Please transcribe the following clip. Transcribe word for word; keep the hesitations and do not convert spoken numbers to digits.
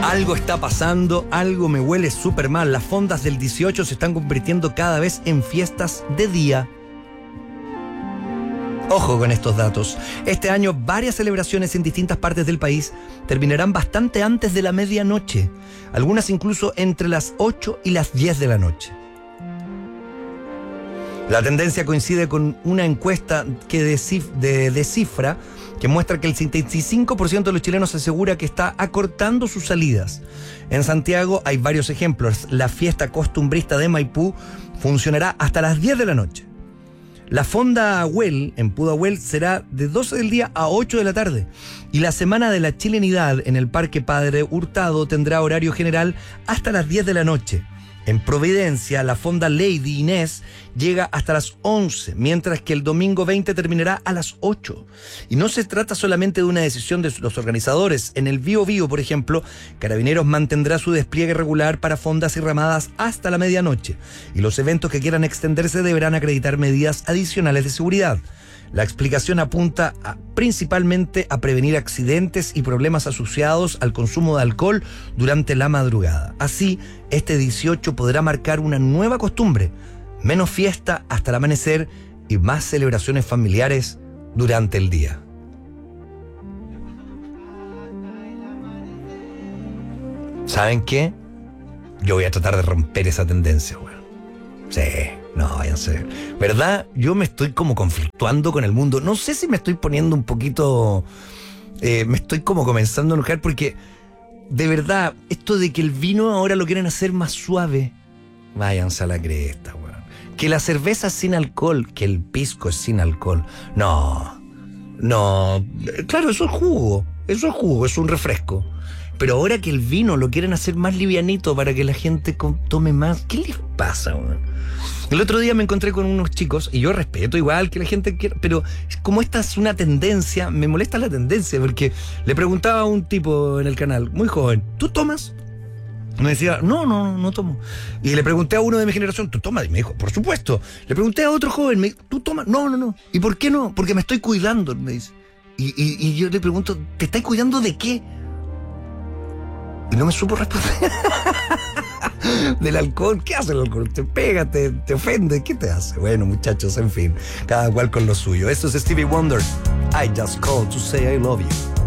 Algo está pasando, algo me huele súper mal. Las fondas del dieciocho se están convirtiendo cada vez en fiestas de día. Ojo con estos datos. Este año varias celebraciones en distintas partes del país terminarán bastante antes de la medianoche. Algunas incluso entre las ocho y las diez de la noche. La tendencia coincide con una encuesta que descif- de, descifra que muestra que el setenta y cinco por ciento de los chilenos asegura que está acortando sus salidas. En Santiago hay varios ejemplos. La fiesta costumbrista de Maipú funcionará hasta las diez de la noche. La fonda Ahuel, en Pudahuel, será de doce del día a ocho de la tarde. Y la Semana de la Chilenidad en el Parque Padre Hurtado tendrá horario general hasta las diez de la noche. En Providencia, la fonda Lady Inés llega hasta las once, mientras que el domingo veinte terminará a las ocho. Y no se trata solamente de una decisión de los organizadores. En el Bío Bío, por ejemplo, Carabineros mantendrá su despliegue regular para fondas y ramadas hasta la medianoche. Y los eventos que quieran extenderse deberán acreditar medidas adicionales de seguridad. La explicación apunta a, principalmente a prevenir accidentes y problemas asociados al consumo de alcohol durante la madrugada. Así, este dieciocho podrá marcar una nueva costumbre: menos fiesta hasta el amanecer y más celebraciones familiares durante el día. ¿Saben qué? Yo voy a tratar de romper esa tendencia, güey. Sí. No, váyanse. ¿Verdad? Yo me estoy como conflictuando con el mundo. No sé si me estoy poniendo un poquito... Eh, me estoy como comenzando a enojar porque, de verdad, esto de que el vino ahora lo quieren hacer más suave. Váyanse a la cresta, weón. Que la cerveza es sin alcohol, que el pisco es sin alcohol. No, no. Claro, eso es jugo. Eso es jugo, es un refresco. Pero ahora que el vino lo quieren hacer más livianito para que la gente tome más. ¿Qué les pasa, weón? El otro día me encontré con unos chicos, y yo respeto igual que la gente quiera, pero como esta es una tendencia, me molesta la tendencia, porque le preguntaba a un tipo en el canal, muy joven, ¿tú tomas? Me decía, no, no, no tomo. Y le pregunté a uno de mi generación, ¿tú tomas? Y me dijo, por supuesto. Le pregunté a otro joven, me dijo, ¿tú tomas? No, no, no. ¿Y por qué no? Porque me estoy cuidando, me dice. Y, y, y yo le pregunto, ¿te estás cuidando de qué? Y no me supo responder. Del alcohol, ¿qué hace el alcohol? Te pega, te, te ofende, ¿qué te hace? Bueno, muchachos, en fin, cada cual con lo suyo. Esto es Stevie Wonder. I just called to say I love you.